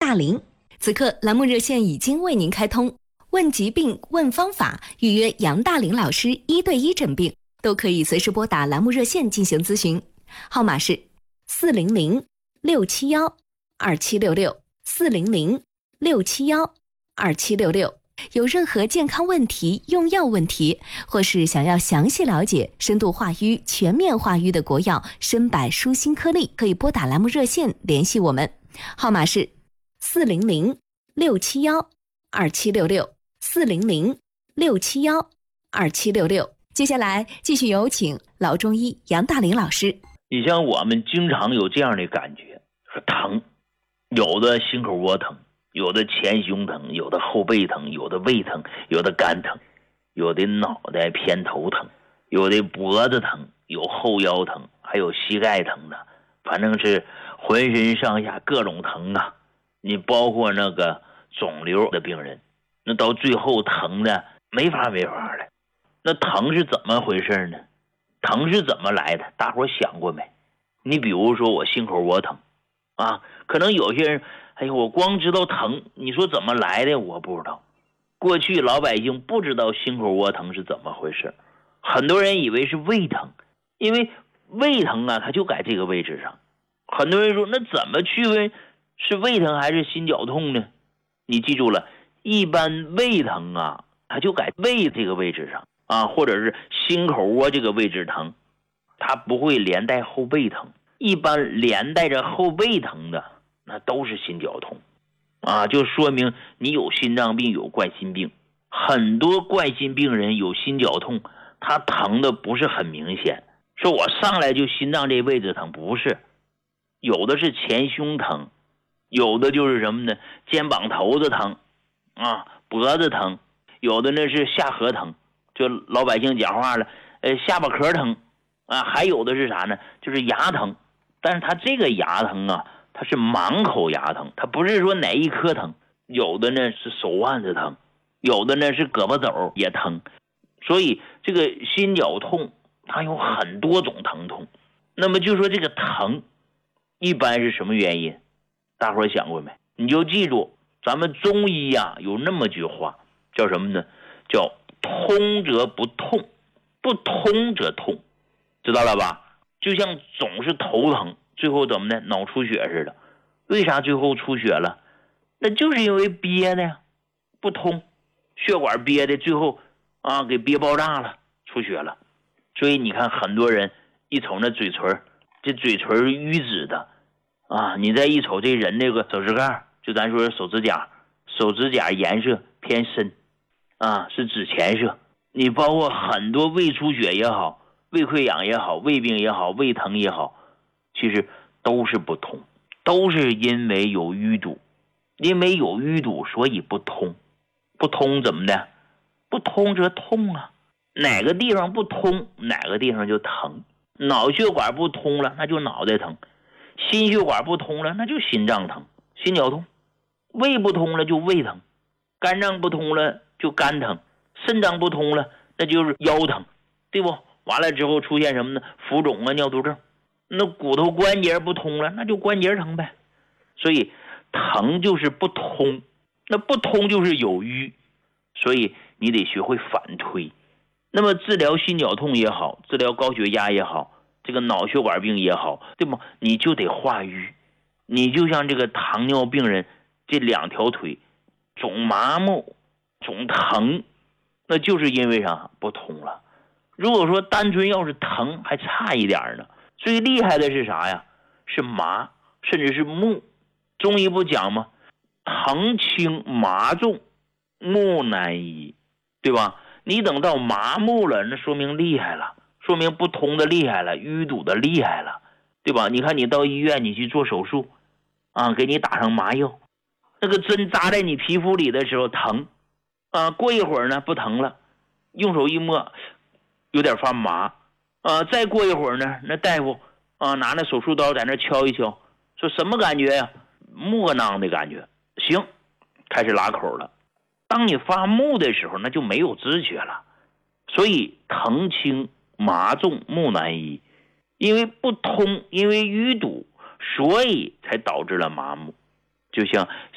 大林。此刻栏目热线已经为您开通，问疾病、问方法，预约杨大林老师1对1诊病，都可以随时拨打栏目热线进行咨询，号码是400-671-2766，400-671-2766。有任何健康问题、用药问题，或是想要详细了解深度化瘀、全面化瘀的国药参柏舒心颗粒，可以拨打栏目热线联系我们，号码是400-671-2766，400-671-2766。接下来继续有请老中医杨大林老师。 你像我们经常有这样的感觉，说疼，有的心口窝疼，有的前胸疼，有的后背疼，有的胃疼，有的肝疼，有的脑袋偏头疼，有的脖子疼，有后腰疼，还有膝盖疼的，反正是浑身上下各种疼啊。你包括那个肿瘤的病人，那到最后疼的没法的。那疼是怎么回事呢？疼是怎么来的？大伙想过没？你比如说我心口窝疼啊，可能有些人我光知道疼，你说怎么来的我不知道。过去老百姓不知道心口窝疼是怎么回事，很多人以为是胃疼，因为胃疼啊，它就在这个位置上。很多人说那怎么区分是胃疼还是心绞痛呢？你记住了，一般胃疼啊，它就在胃这个位置上啊，或者是心口窝这个位置疼，它不会连带后背疼。一般连带着后背疼的那都是心绞痛啊，就说明你有心脏病，有冠心病。很多冠心病人有心绞痛，他疼的不是很明显，说我上来就心脏这位置疼，不是，有的是前胸疼，有的就是什么呢？肩膀头子疼啊，脖子疼，有的呢是下颌疼，就老百姓讲话了，下巴壳疼啊，还有的是啥呢？就是牙疼。但是他这个牙疼啊，它是满口牙疼，它不是说哪一颗疼，有的呢是手腕子疼，有的呢是胳膊肘也疼。所以这个心绞痛它有很多种疼痛。那么就说这个疼一般是什么原因？大伙想过没？你就记住咱们中医啊有那么句话叫什么呢？叫通则不痛，不通则痛，知道了吧？就像总是头疼，最后怎么的脑出血似的。为啥最后出血了？那就是因为憋的呀，不通，血管憋的，最后啊给憋爆炸了，出血了。所以你看很多人一瞅那嘴唇，这嘴唇是淤紫的啊，你再一瞅这人那个手指盖，就咱说手指甲颜色偏深啊，是紫浅色。你包括很多胃出血也好，胃溃疡也好，胃病也好，胃疼也好，其实都是不通，都是因为有淤堵，因为有淤堵所以不通。不通怎么的？不通则痛啊，哪个地方不通哪个地方就疼。脑血管不通了那就脑袋疼，心血管不通了那就心脏疼，心绞痛。胃不通了就胃疼，肝脏不通了就肝疼，肾脏不通了那就是腰疼，对不？完了之后出现什么呢？浮肿啊，尿毒症。那骨头关节不通了那就关节疼呗。所以疼就是不通，那不通就是有瘀，所以你得学会反推。那么治疗心绞痛也好，治疗高血压也好，这个脑血管病也好，对吗？你就得化瘀。你就像这个糖尿病人，这两条腿总麻木总疼，那就是因为啥？不通了。如果说单纯要是疼还差一点呢，最厉害的是啥呀？是麻，甚至是木。中医不讲吗？疼轻麻重，木难医，对吧？你等到麻木了，那说明厉害了，说明不通的厉害了，淤堵的厉害了，对吧？你看你到医院你去做手术啊，给你打上麻药，那个针扎在你皮肤里的时候疼啊，过一会儿呢不疼了，用手一摸有点发麻啊，再过一会儿呢，那大夫啊拿那手术刀在那敲一敲，说什么感觉呀？木囊的感觉。行，开始拉口了。当你发木的时候，那就没有知觉了。所以疼轻麻重木难医，因为不通，因为淤堵，所以才导致了麻木。就像